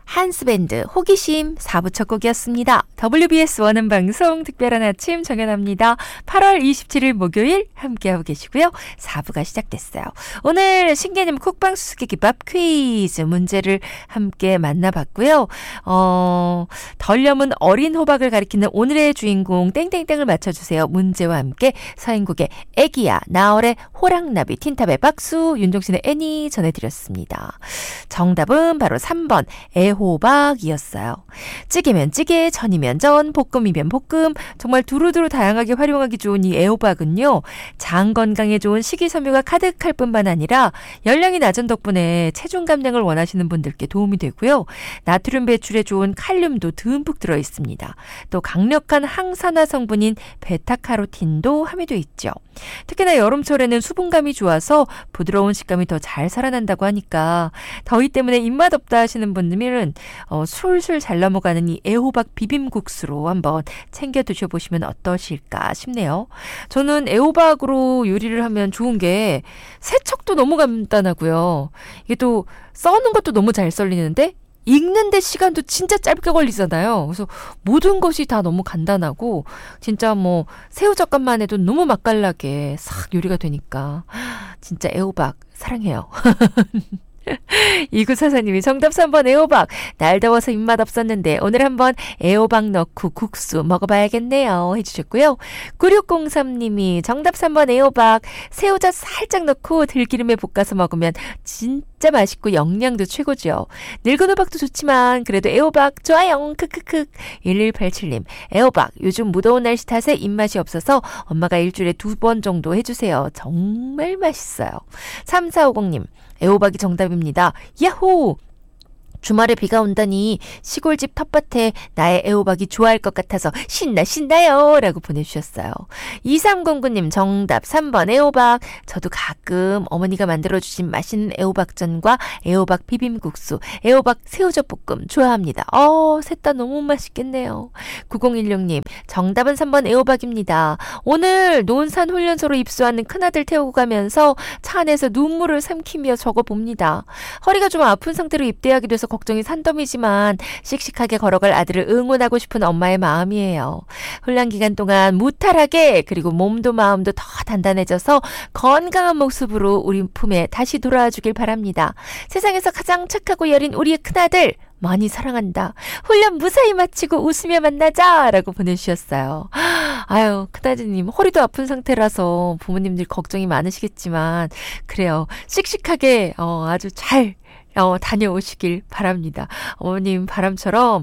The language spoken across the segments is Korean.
한스밴드 호기심 4부 첫 곡이었습니다. WBS 원음방송 특별한 아침 정연합니다. 8월 27일 목요일 함께하고 계시고요. 4부가 시작됐어요. 오늘 신개념 쿡방 수수께끼밥 퀴즈 문제를 함께 만나봤고요. 덜 여문 어린 호박을 가리키는 오늘의 주인공 땡땡땡을 맞춰주세요. 문제와 함께 서인국의 애기야, 나얼의 호랑나비, 틴탑의 박수, 윤종신의 애니 전해드렸습니다. 정답은 바로 3번 애호박이었어요. 찌개면 찌개, 전이면 전, 볶음이면 볶음, 정말 두루두루 다양하게 활용하기 좋은 이 애호박은요, 장 건강에 좋은 식이섬유가 가득할 뿐만 아니라 열량이 낮은 덕분에 체중 감량을 원하시는 분들께 도움이 되고요. 나트륨 배출에 좋은 칼륨도 듬뿍 들어있습니다. 또 강력한 항산화 성분인 베타카로틴도 함유되어 있죠. 특히나 여름철에는 수분감이 좋아서 부드러운 식감이 더 잘 살아난다고 하니까 더위 때문에 입맛 없다 하시는 분들은 술술 잘 넘어가는 이 애호박 비빔국수로 한번 챙겨 드셔보시면 어떠실까 싶네요. 저는 애호박으로 요리를 하면 좋은 게 세척도 너무 간단하고요. 이게 또 써는 것도 너무 잘 썰리는데 익는데 시간도 진짜 짧게 걸리잖아요. 그래서 모든 것이 다 너무 간단하고 진짜 뭐 새우젓간만 해도 너무 맛깔나게 싹 요리가 되니까 진짜 애호박 사랑해요. 2944님이 정답 3번 애호박. 날 더워서 입맛 없었는데 오늘 한번 애호박 넣고 국수 먹어봐야겠네요 해주셨고요. 9603님이 정답 3번 애호박. 새우젓 살짝 넣고 들기름에 볶아서 먹으면 진짜 맛있고 영양도 최고죠. 늙은 호박도 좋지만 그래도 애호박 좋아요. 크크크. 1187님 애호박 요즘 무더운 날씨 탓에 입맛이 없어서 엄마가 일주일에 2번 정도 해주세요. 정말 맛있어요. 3450님 애호박이 정답입니다. 야호! 주말에 비가 온다니 시골집 텃밭에 나의 애호박이 좋아할 것 같아서 신나요 라고 보내주셨어요. 2309님 정답 3번 애호박. 저도 가끔 어머니가 만들어주신 맛있는 애호박전과 애호박 비빔국수, 애호박 새우젓볶음 좋아합니다. 셋 다 너무 맛있겠네요. 9016님 정답은 3번 애호박입니다. 오늘 논산 훈련소로 입소하는 큰아들 태우고 가면서 차 안에서 눈물을 삼키며 적어봅니다. 허리가 좀 아픈 상태로 입대하게 돼서 걱정이 산더미지만 씩씩하게 걸어갈 아들을 응원하고 싶은 엄마의 마음이에요. 훈련 기간 동안 무탈하게 그리고 몸도 마음도 더 단단해져서 건강한 모습으로 우리 품에 다시 돌아와 주길 바랍니다. 세상에서 가장 착하고 여린 우리의 큰아들 많이 사랑한다. 훈련 무사히 마치고 웃으며 만나자 라고 보내주셨어요. 아유 큰아드님 허리도 아픈 상태라서 부모님들 걱정이 많으시겠지만 그래요. 씩씩하게 아주 잘 다녀오시길 바랍니다. 어머님 바람처럼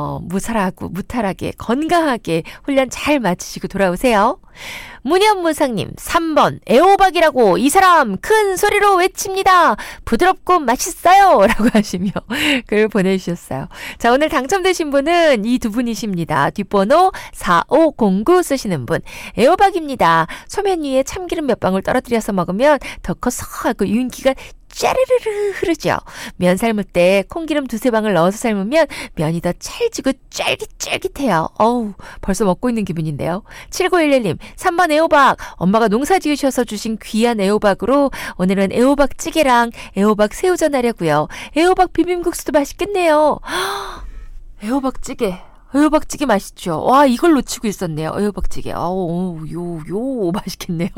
무탈하게 건강하게 훈련 잘 마치시고 돌아오세요. 문현무상님 3번 애호박이라고 이 사람 큰 소리로 외칩니다. 부드럽고 맛있어요 라고 하시며 글 보내주셨어요. 자 오늘 당첨되신 분은 이 두 분이십니다. 뒷번호 4509 쓰시는 분 애호박입니다. 소면 위에 참기름 몇 방울 떨어뜨려서 먹으면 더 고소하고 윤기가 짜르르르 흐르죠. 면 삶을 때 콩기름 2-3방울 넣어서 삶으면 면이 더 찰지고 쫄깃쫄깃해요. 벌써 먹고 있는 기분인데요. 7911님 3번 애호박. 엄마가 농사 지으셔서 주신 귀한 애호박으로 오늘은 애호박찌개랑 애호박 새우전 하려고요. 애호박 비빔국수도 맛있겠네요. 애호박찌개 맛있죠. 와 이걸 놓치고 있었네요. 애호박찌개. 요 맛있겠네요.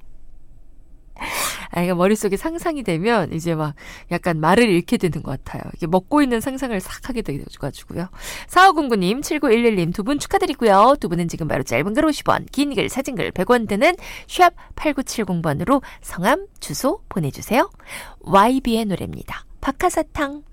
그러니까 머릿속에 상상이 되면 이제 막 약간 말을 잃게 되는 것 같아요. 이게 먹고 있는 상상을 싹 하게 돼가지고요. 4509님, 7911님 두 분 축하드리고요. 두 분은 지금 바로 짧은 글 50원, 긴 글, 사진글 100원 드는 샵 8970번으로 성함, 주소 보내주세요. YB의 노래입니다. 박하사탕.